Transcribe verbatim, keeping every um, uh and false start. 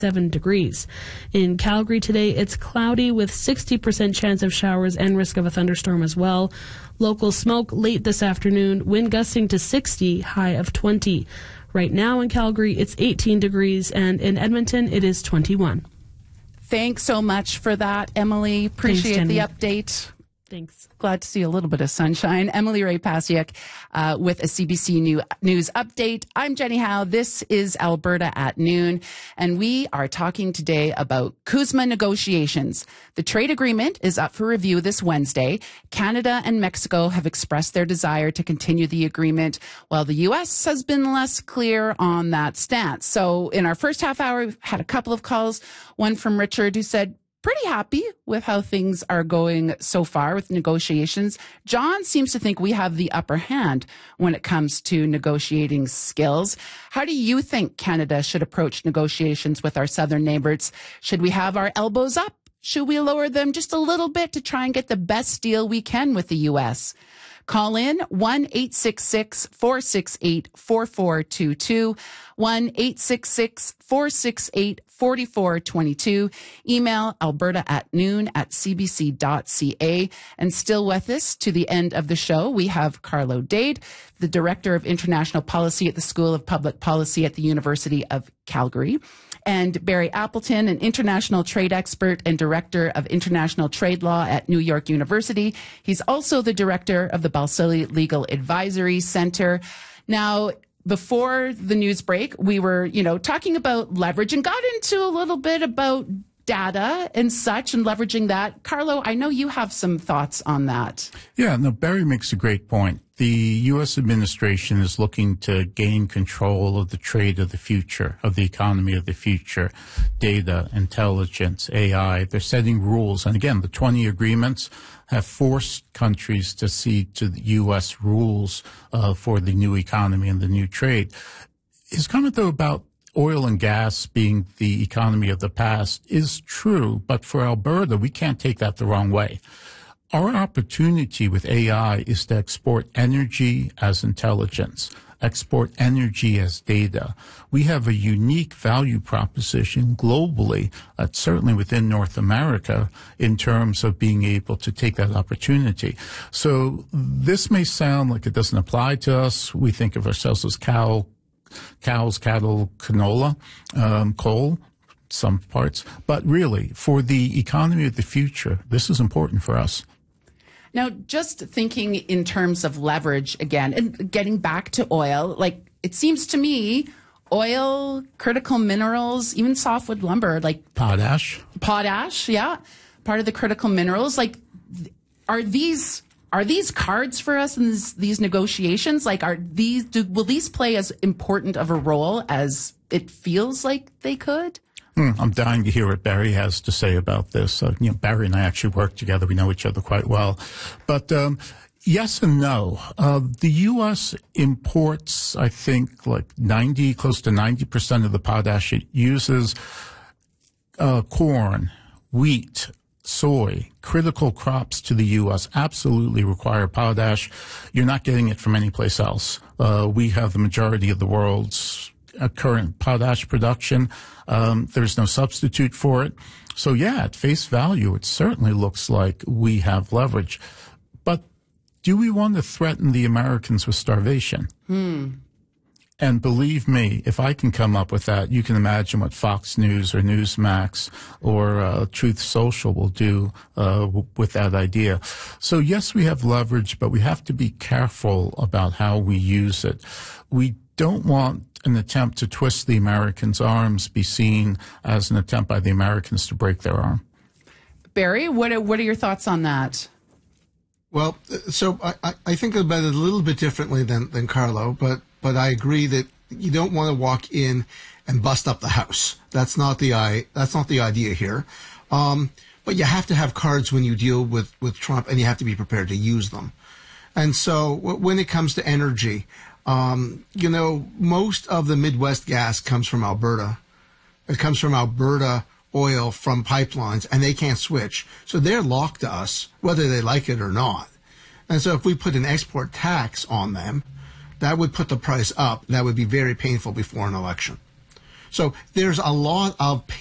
seven degrees. In Calgary today, it's cloudy with sixty percent chance of showers and risk of a thunderstorm as well. Local smoke late this afternoon, wind gusting to sixty, high of twenty. Right now in Calgary, it's eighteen degrees, and in Edmonton, it is twenty-one. Thanks so much for that, Emily. Appreciate Thanks, the update. Thanks. Glad to see a little bit of sunshine. Emily Ray Pasiak uh, with a C B C New, News update. I'm Jenny Howe. This is Alberta at Noon, and we are talking today about CUSMA negotiations. The trade agreement is up for review this Wednesday. Canada and Mexico have expressed their desire to continue the agreement, while the U S has been less clear on that stance. So in our first half hour, we've had a couple of calls, one from Richard who said, pretty happy with how things are going so far with negotiations. John seems to think we have the upper hand when it comes to negotiating skills. How do you think Canada should approach negotiations with our southern neighbors? Should we have our elbows up? Should we lower them just a little bit to try and get the best deal we can with the U S? Call in one eight six six, four six eight, four four two two, one eight six six, four six eight, four four two two. Email alberta at noon at cbc.ca. And still with us to the end of the show, we have Carlo Dade, the Director of International Policy at the School of Public Policy at the University of Calgary, and Barry Appleton, an international trade expert and director of international trade law at New York University. He's also the director of the Balsillie Legal Advisory Center. Now, before the news break, we were, you know, talking about leverage and got into a little bit about data and such and leveraging that. Carlo, I know you have some thoughts on that. Yeah, no, Barry makes a great point. The U S administration is looking to gain control of the trade of the future, of the economy of the future, data, intelligence, A I. They're setting rules. And again, the twenty agreements have forced countries to cede to the U S rules uh, for the new economy and the new trade. His comment, though, about oil and gas being the economy of the past is true, but for Alberta, we can't take that the wrong way. Our opportunity with A I is to export energy as intelligence, export energy as data. We have a unique value proposition globally, uh, certainly within North America, in terms of being able to take that opportunity. So this may sound like it doesn't apply to us. We think of ourselves as cow, cows, cattle, canola, um, coal, some parts. But really, for the economy of the future, this is important for us. Now, just thinking in terms of leverage again, and getting back to oil, like it seems to me, oil, critical minerals, even softwood lumber, like potash, potash, yeah, part of the critical minerals. Like, are these are these cards for us in this, these negotiations? Like, are these do, will these play as important of a role as it feels like they could? Mm, I'm dying to hear what Barry has to say about this. Uh, you know, Barry and I actually work together. We know each other quite well. But um, yes and no. Uh, the U S imports, I think, like ninety, close to ninety percent of the potash it uses. Uh, corn, wheat, soy, critical crops to the U S absolutely require potash. You're not getting it from any place else. Uh, we have the majority of the world's uh, current potash production. Um, there's no substitute for it. So yeah, at face value, it certainly looks like we have leverage. But do we want to threaten the Americans with starvation? Hmm. And believe me, if I can come up with that, you can imagine what Fox News or Newsmax or uh, Truth Social will do uh, w- with that idea. So yes, we have leverage, but we have to be careful about how we use it. We don't want an attempt to twist the Americans' arms be seen as an attempt by the Americans to break their arm. Barry, what are, what are your thoughts on that? Well, so I, I think about it a little bit differently than, than Carlo, but, but I agree that you don't want to walk in and bust up the house. That's not the I, that's not the idea here. Um, but you have to have cards when you deal with, with Trump, and you have to be prepared to use them. And so when it comes to energy, um, you know, most of the Midwest gas comes from Alberta. It comes from Alberta oil from pipelines, and they can't switch. So they're locked to us, whether they like it or not. And so if we put an export tax on them, that would put the price up. That would be very painful before an election. So there's a lot of